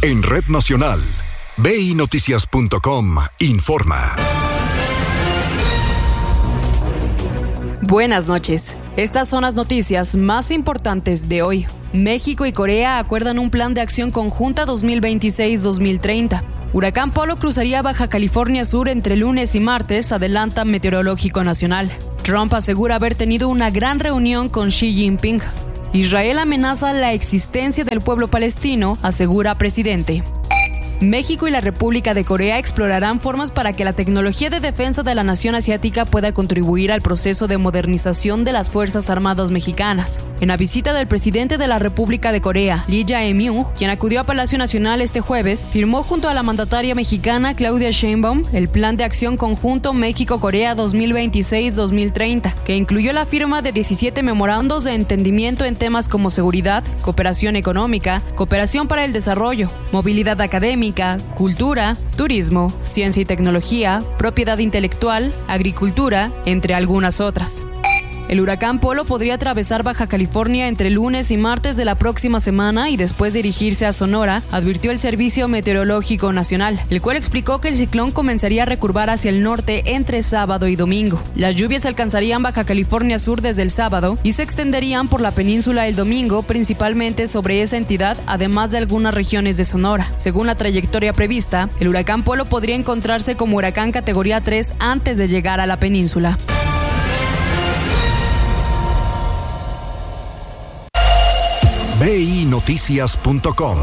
En Red Nacional, BINoticias.com informa. Buenas noches. Estas son las noticias más importantes de hoy. México y Corea acuerdan un plan de acción conjunta 2026-2030. Huracán Polo cruzaría Baja California Sur entre lunes y martes, adelanta Meteorológico Nacional. Trump asegura haber tenido una gran reunión con Xi Jinping. Israel amenaza la existencia del pueblo palestino, asegura presidente. México y la República de Corea explorarán formas para que la tecnología de defensa de la nación asiática pueda contribuir al proceso de modernización de las Fuerzas Armadas mexicanas. En la visita del presidente de la República de Corea, Lee Jae-myung, quien acudió a Palacio Nacional este jueves, firmó junto a la mandataria mexicana Claudia Sheinbaum el Plan de Acción Conjunto México-Corea 2026-2030, que incluyó la firma de 17 memorandos de entendimiento en temas como seguridad, cooperación económica, cooperación para el desarrollo, movilidad académica, cultura, turismo, ciencia y tecnología, propiedad intelectual, agricultura, entre algunas otras. El huracán Polo podría atravesar Baja California entre lunes y martes de la próxima semana y después dirigirse a Sonora, advirtió el Servicio Meteorológico Nacional, el cual explicó que el ciclón comenzaría a recurvar hacia el norte entre sábado y domingo. Las lluvias alcanzarían Baja California Sur desde el sábado y se extenderían por la península el domingo, principalmente sobre esa entidad, además de algunas regiones de Sonora. Según la trayectoria prevista, el huracán Polo podría encontrarse como huracán categoría 3 antes de llegar a la península. BINoticias.com.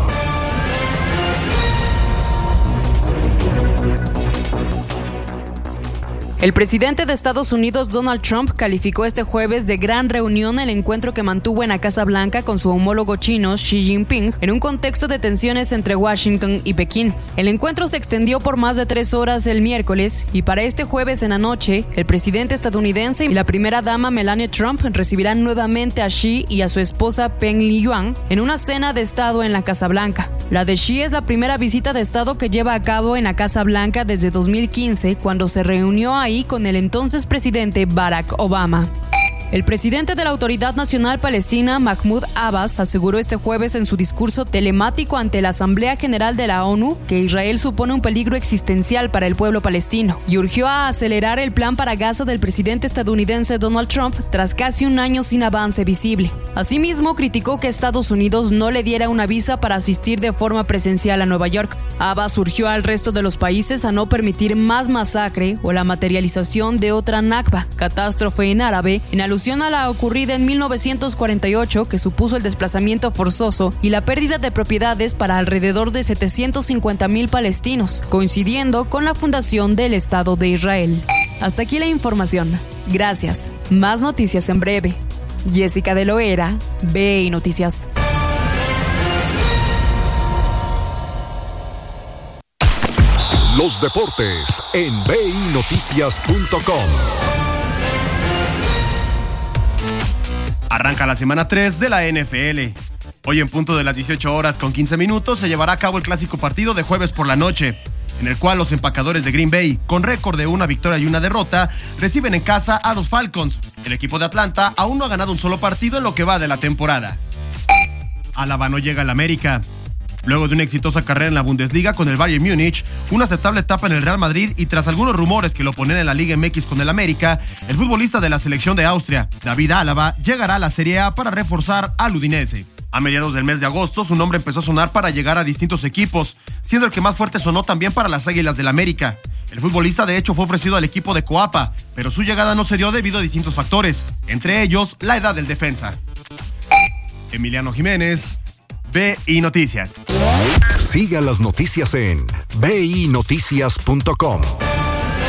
El presidente de Estados Unidos, Donald Trump, calificó este jueves de gran reunión el encuentro que mantuvo en la Casa Blanca con su homólogo chino, Xi Jinping, en un contexto de tensiones entre Washington y Pekín. El encuentro se extendió por más de 3 horas el miércoles y para este jueves en la noche, el presidente estadounidense y la primera dama Melania Trump recibirán nuevamente a Xi y a su esposa Peng Liyuan en una cena de Estado en la Casa Blanca. La de Xi es la primera visita de Estado que lleva a cabo en la Casa Blanca desde 2015, cuando se reunió ahí con el entonces presidente Barack Obama. El presidente de la Autoridad Nacional Palestina, Mahmoud Abbas, aseguró este jueves en su discurso telemático ante la Asamblea General de la ONU que Israel supone un peligro existencial para el pueblo palestino y urgió a acelerar el plan para Gaza del presidente estadounidense Donald Trump tras casi un año sin avance visible. Asimismo, criticó que Estados Unidos no le diera una visa para asistir de forma presencial a Nueva York. Abbas urgió al resto de los países a no permitir más masacre o la materialización de otra Nakba, catástrofe en árabe, en alusión a la ocurrida en 1948 que supuso el desplazamiento forzoso y la pérdida de propiedades para alrededor de 750,000 palestinos, coincidiendo con la fundación del Estado de Israel. Hasta aquí la información. Gracias. Más noticias en breve. Jessica de Loera, BI Noticias. Los deportes en BINoticias.com. Arranca la semana 3 de la NFL. Hoy en punto de las 18 horas con 15 minutos se llevará a cabo el clásico partido de jueves por la noche, en el cual los empacadores de Green Bay, con récord de 1 victoria y 1 derrota, reciben en casa a los Falcons. El equipo de Atlanta aún no ha ganado un solo partido en lo que va de la temporada. Álava no llega al América. Luego de una exitosa carrera en la Bundesliga con el Bayern Múnich, una aceptable etapa en el Real Madrid y tras algunos rumores que lo ponen en la Liga MX con el América, el futbolista de la selección de Austria, David Álava, llegará a la Serie A para reforzar al Udinese. A mediados del mes de agosto, su nombre empezó a sonar para llegar a distintos equipos, siendo el que más fuerte sonó también para las Águilas del América. El futbolista de hecho fue ofrecido al equipo de Coapa, pero su llegada no se dio debido a distintos factores, entre ellos la edad del defensa. Emiliano Jiménez, BI Noticias. Siga las noticias en BINoticias.com.